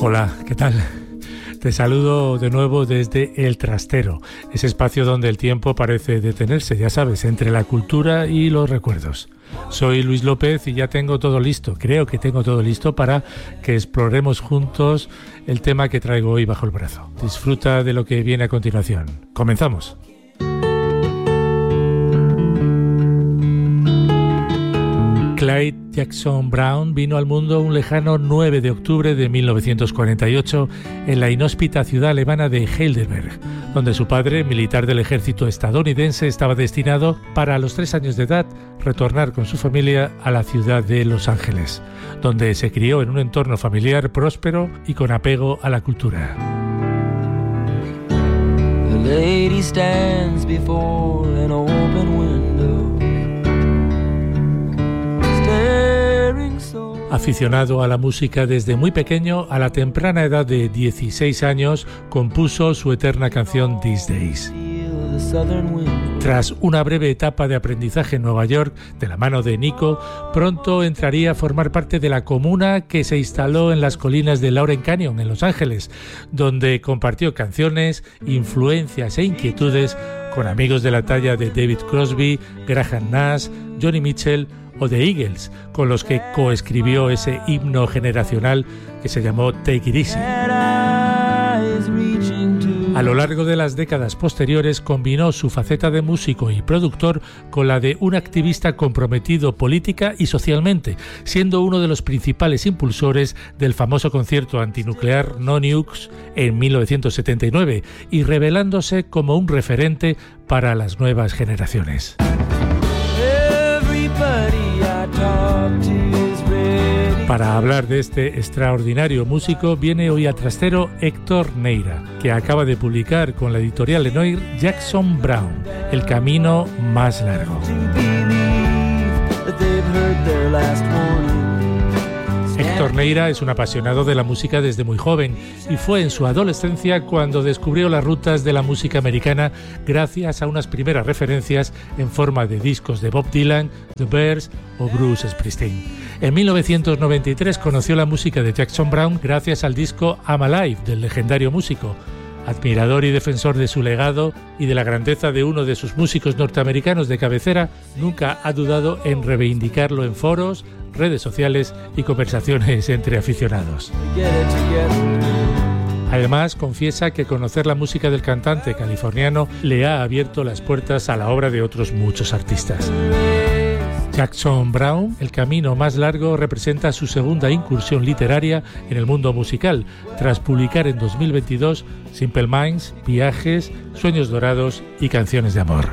Hola, ¿qué tal? Te saludo de nuevo desde El Trastero, ese espacio donde el tiempo parece detenerse, ya sabes, entre la cultura y los recuerdos. Soy Luis López y ya tengo todo listo, creo que tengo todo listo para que exploremos juntos el tema que traigo hoy bajo el brazo. Disfruta de lo que viene a continuación. ¡Comenzamos! Clyde Jackson Brown vino al mundo un lejano 9 de octubre de 1948 en la inhóspita ciudad alemana de Heidelberg, donde su padre, militar del ejército estadounidense, estaba destinado para a los 3 años de edad retornar con su familia a la ciudad de Los Ángeles, donde se crió en un entorno familiar próspero y con apego a la cultura. The lady stands before an open window. Aficionado a la música desde muy pequeño, a la temprana edad de 16 años, compuso su eterna canción These Days. Tras una breve etapa de aprendizaje en Nueva York, de la mano de Nico, pronto entraría a formar parte de la comuna que se instaló en las colinas de Laurel Canyon, en Los Ángeles, donde compartió canciones, influencias e inquietudes con amigos de la talla de David Crosby, Graham Nash, Johnny Mitchell o The Eagles, con los que coescribió ese himno generacional que se llamó Take It Easy. A lo largo de las décadas posteriores combinó su faceta de músico y productor con la de un activista comprometido política y socialmente, siendo uno de los principales impulsores del famoso concierto antinuclear No Nukes en 1979 y revelándose como un referente para las nuevas generaciones. Para hablar de este extraordinario músico viene hoy a Trastero Héctor Neira, que acaba de publicar con la editorial Lenoir Jackson Brown, El camino más largo. Héctor Neira es un apasionado de la música desde muy joven y fue en su adolescencia cuando descubrió las rutas de la música americana gracias a unas primeras referencias en forma de discos de Bob Dylan, The Bears o Bruce Springsteen. En 1993 conoció la música de Jackson Brown gracias al disco I'm Alive del legendario músico. Admirador y defensor de su legado y de la grandeza de uno de sus músicos norteamericanos de cabecera, nunca ha dudado en reivindicarlo en foros, redes sociales y conversaciones entre aficionados. Además, confiesa que conocer la música del cantante californiano le ha abierto las puertas a la obra de otros muchos artistas. Jackson Brown, El camino más largo, representa su segunda incursión literaria en el mundo musical, tras publicar en 2022 Simple Minds, Viajes, Sueños dorados y Canciones de amor.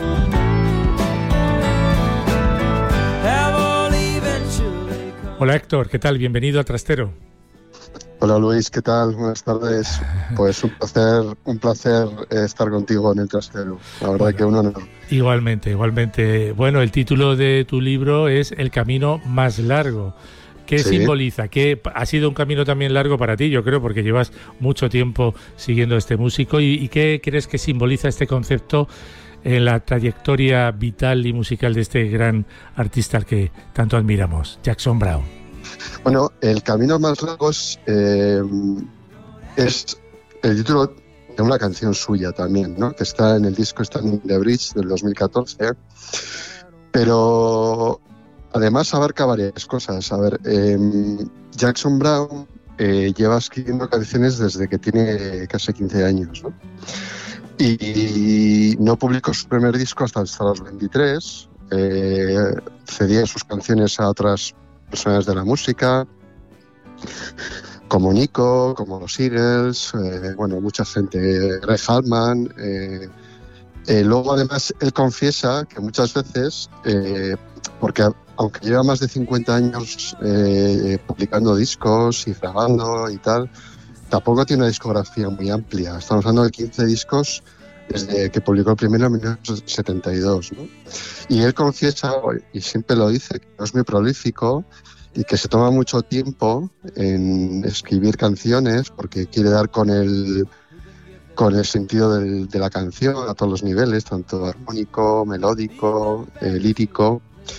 Hola Héctor, ¿qué tal? Bienvenido a Trastero. Hola Luis, ¿qué tal? Buenas tardes. Pues un placer estar contigo en El Trastero. La verdad que un honor. Igualmente. Bueno, el título de tu libro es El camino más largo. ¿Qué simboliza? ¿Qué ha sido un camino también largo para ti, yo creo, porque llevas mucho tiempo siguiendo a este músico? ¿Y qué crees que simboliza este concepto en la trayectoria vital y musical de este gran artista al que tanto admiramos, Jackson Brown? Bueno, El camino más largo es el título de una canción suya también, ¿no? Que está en el disco Standing the Bridge del 2014, pero además abarca varias cosas. A ver, Jackson Brown lleva escribiendo canciones desde que tiene casi 15 años, ¿no? Y no publicó su primer disco hasta los 23, cedía sus canciones a otras personas de la música, como Nico, como los Eagles, mucha gente, Greg Allman. Luego además él confiesa que muchas veces, porque aunque lleva más de 50 años publicando discos y grabando y tal, tampoco tiene una discografía muy amplia. Estamos hablando de 15 discos desde que publicó el primero en 1972, ¿no? Y él confiesa, y siempre lo dice, que no es muy prolífico y que se toma mucho tiempo en escribir canciones porque quiere dar con el sentido de la canción a todos los niveles, tanto armónico, melódico, lírico.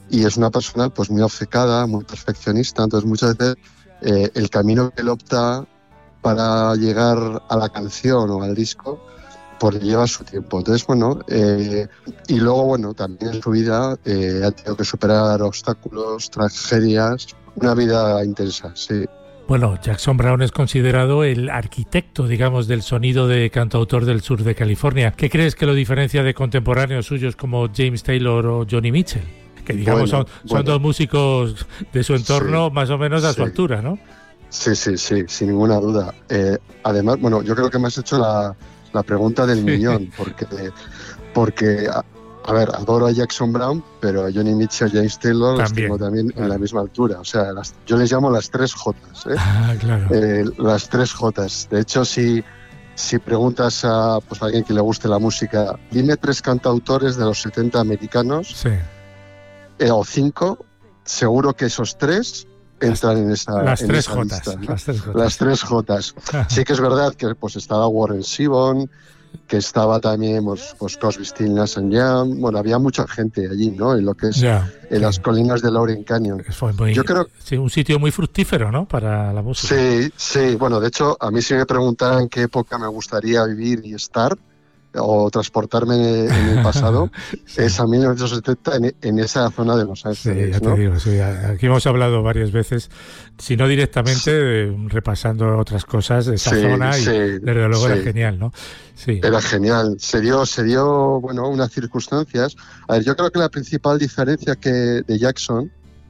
y es una persona pues muy obcecada, muy perfeccionista, entonces muchas veces el camino que él opta para llegar a la canción o al disco pues lleva su tiempo. Entonces, bueno, y luego, bueno, también en su vida ha tenido que superar obstáculos, tragedias, una vida intensa, sí. Bueno, Jackson Browne es considerado el arquitecto, digamos, del sonido de cantautor del sur de California. ¿Qué crees que lo diferencia de contemporáneos suyos como James Taylor o Johnny Mitchell? Que, digamos, son dos músicos de su entorno, sí, más o menos a su altura, ¿no? Sí, sin ninguna duda. Además, bueno, yo creo que me has hecho la pregunta del millón, porque a ver, adoro a Jackson Browne, pero a Johnny Mitchell y James Taylor los tengo también en la misma altura. O sea, yo les llamo las 3 Jotas. Claro. Las 3 Jotas. De hecho, si preguntas a alguien que le guste la música, dime 3 cantautores de los 70 americanos, sí, o 5, seguro que esos 3 entran en esa las en 3 esa Jotas, lista, ¿no? Las 3 Jotas. Sí que es verdad que pues estaba Warren Zevon, que estaba también pues Crosby, Stills, Nash & Young. Bueno, había mucha gente allí, ¿no? En lo que es en las colinas de Laurel Canyon. Yo creo sí, un sitio muy fructífero, ¿no? Para la música. Sí. Bueno, de hecho, a mí si me preguntaran en qué época me gustaría vivir y estar o transportarme en el pasado, sí, es a 1970 en esa zona de Los Ángeles. Sí, ya te digo, sí. Aquí hemos hablado varias veces, si no directamente, repasando otras cosas de esa zona, y desde luego era genial, ¿no? Sí. Era genial. Se dio, bueno, unas circunstancias. A ver, yo creo que la principal diferencia de Jackson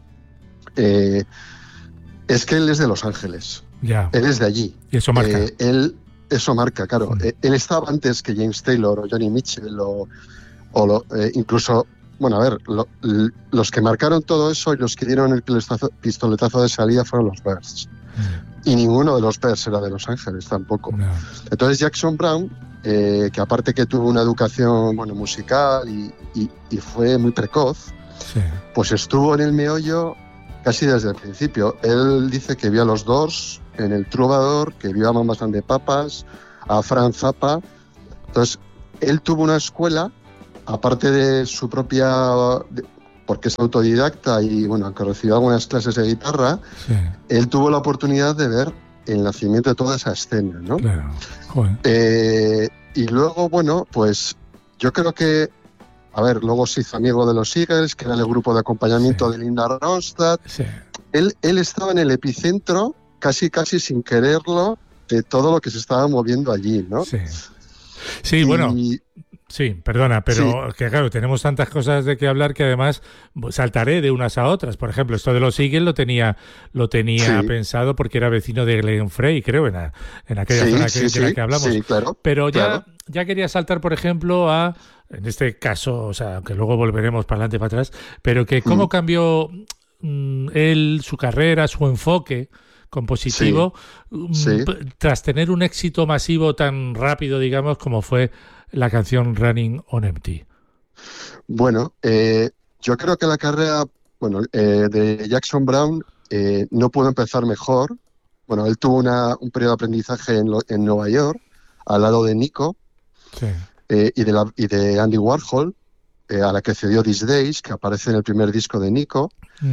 es que él es de Los Ángeles. Ya. Él es de allí. Y eso marca. Eso marca, claro. Él estaba antes que James Taylor o Johnny Mitchell incluso, bueno, a ver, los que marcaron todo eso y los que dieron el pistoletazo de salida fueron los Byrds. Y ninguno de los Byrds era de Los Ángeles tampoco. No. Entonces Jackson Browne, que aparte que tuvo una educación musical y fue muy precoz, sí, pues estuvo en el meollo casi desde el principio. Él dice que vio a los Doors en el Troubadour, que vio a Mamas and the Papas, a Frank Zappa. Entonces, él tuvo una escuela, aparte de su propia, porque es autodidacta y, bueno, aunque recibió algunas clases de guitarra, sí, él tuvo la oportunidad de ver el nacimiento de toda esa escena, ¿no? Claro. Joder. Y luego, bueno, pues yo creo que, a ver, luego se hizo amigo de los Eagles, que era el grupo de acompañamiento, sí, de Linda Ronstadt. Sí. Él estaba en el epicentro, casi sin quererlo, de todo lo que se estaba moviendo allí, ¿no? Sí, bueno, sí, perdona, pero sí, que claro, tenemos tantas cosas de que hablar que además saltaré de unas a otras. Por ejemplo, esto de los Eagles lo tenía sí, pensado porque era vecino de Glenn Frey, creo, en aquella zona de la que hablamos. Sí, claro. Pero ya quería saltar, por ejemplo, en este caso, o sea, aunque luego volveremos para adelante y para atrás, pero que cómo cambió él, su carrera, su enfoque compositivo, tras tener un éxito masivo tan rápido, digamos, como fue la canción Running on Empty. Bueno, yo creo que la carrera de Jackson Browne no pudo empezar mejor. Bueno, él tuvo un periodo de aprendizaje en Nueva York, al lado de Nico, sí, y de Andy Warhol, a la que cedió These Days, que aparece en el primer disco de Nico.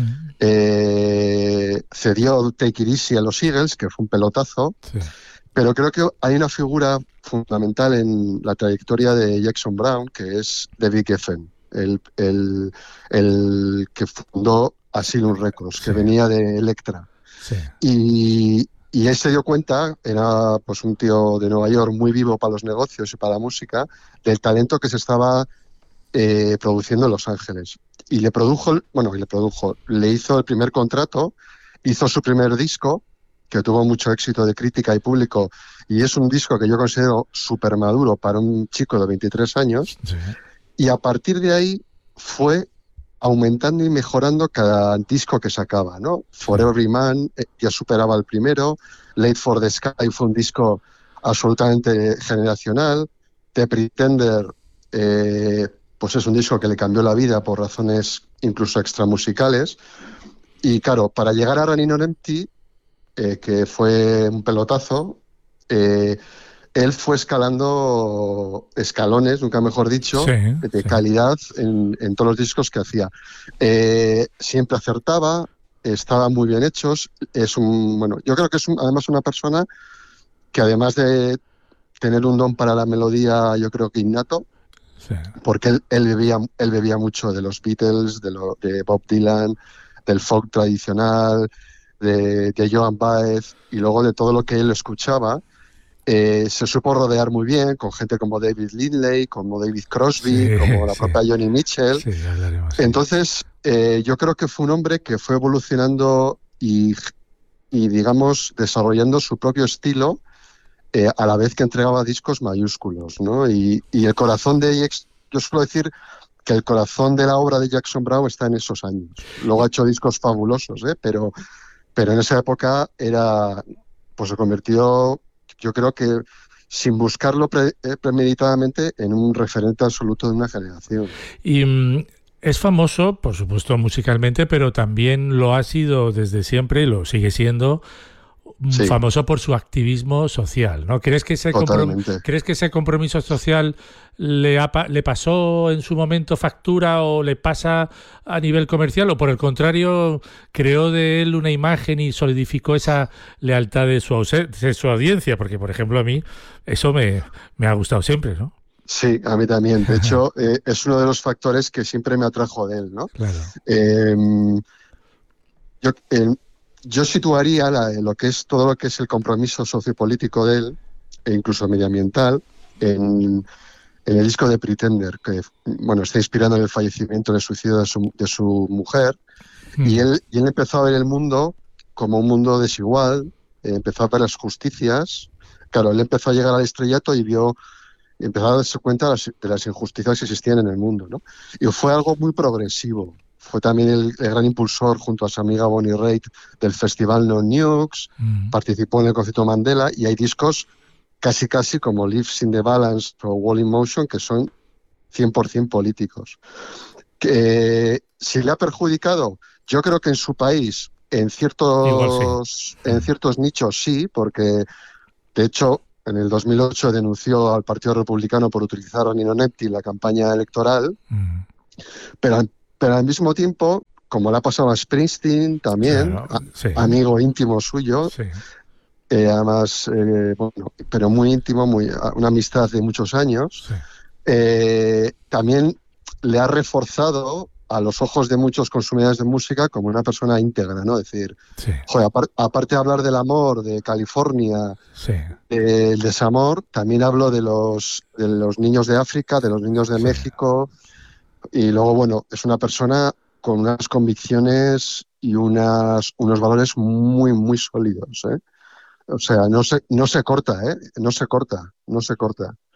Cedió Take It Easy a los Eagles, que fue un pelotazo. Sí. Pero creo que hay una figura fundamental en la trayectoria de Jackson Browne, que es David Geffen, el que fundó Asylum Records, que venía de Elektra. Sí. Y él se dio cuenta, era pues un tío de Nueva York muy vivo para los negocios y para la música, del talento que se estaba produciendo en Los Ángeles. Y le hizo el primer contrato, hizo su primer disco, que tuvo mucho éxito de crítica y público, y es un disco que yo considero súper maduro para un chico de 23 años, sí, y a partir de ahí fue aumentando y mejorando cada disco que sacaba, ¿no? For Every Man ya superaba el primero, Late for the Sky fue un disco absolutamente generacional, The Pretender pues es un disco que le cambió la vida por razones incluso extramusicales. Y claro, para llegar a Running on Empty, que fue un pelotazo, él fue escalando escalones, nunca mejor dicho, Sí, de sí. calidad en todos los discos que hacía. Siempre acertaba, estaban muy bien hechos. Bueno, yo creo que además una persona que además de tener un don para la melodía, yo creo que innato, Sí. porque él bebía mucho de los Beatles, de Bob Dylan, del folk tradicional, de Joan Baez, y luego de todo lo que él escuchaba. Se supo rodear muy bien con gente como David Lindley, como David Crosby, Sí, como la sí, propia Joni Mitchell. sí, hablaremos, sí. Entonces, yo creo que fue un hombre que fue evolucionando y digamos, desarrollando su propio estilo, a la vez que entregaba discos mayúsculos, ¿no? Y el corazón yo suelo decir que el corazón de la obra de Jackson Browne está en esos años. Luego ha hecho discos fabulosos, pero en esa época pues se convirtió, yo creo que sin buscarlo premeditadamente, en un referente absoluto de una generación. Y es famoso, por supuesto, musicalmente, pero también lo ha sido desde siempre y lo sigue siendo Sí, famoso por su activismo social, ¿no? totalmente. ¿Crees que ese compromiso social le pasó en su momento factura o le pasa a nivel comercial o por el contrario creó de él una imagen y solidificó esa lealtad de su audiencia? Porque, por ejemplo, a mí eso me ha gustado siempre, ¿no? Sí, a mí también. De hecho, es uno de los factores que siempre me atrajo de él, ¿no? Claro. Eh, yo, eh, yo situaría lo que es todo lo que es el compromiso sociopolítico de él, e incluso medioambiental, en el disco de Pretender, que bueno, está inspirado en el fallecimiento, en el suicidio de su mujer, y él empezó a ver el mundo como un mundo desigual, empezó a ver las justicias. Claro, él empezó a llegar al estrellato y empezó a darse cuenta de las injusticias que existían en el mundo, ¿no? Y fue algo muy progresivo. Fue también el gran impulsor, junto a su amiga Bonnie Raitt, del festival No Nukes, participó en el concierto Mandela, y hay discos casi casi como Lives in the Balance o Wall in Motion, que son 100% políticos. Si le ha perjudicado, yo creo que en su país, en Igual sí. ciertos nichos sí, porque de hecho en el 2008 denunció al Partido Republicano por utilizar a Nino Nepti en la campaña electoral, pero, pero al mismo tiempo, como le ha pasado a Springsteen también, Claro, sí, amigo íntimo suyo, sí, además, bueno, pero muy íntimo, una amistad de muchos años, sí, también le ha reforzado a los ojos de muchos consumidores de música como una persona íntegra, ¿no? Es decir, sí, joder, aparte de hablar del amor, de California, sí, del desamor, también hablo de los niños de África, de los niños de sí. México, y luego, bueno, es una persona con unas convicciones y unos valores muy, muy sólidos, ¿eh? O sea, no se corta, ¿eh? No se corta.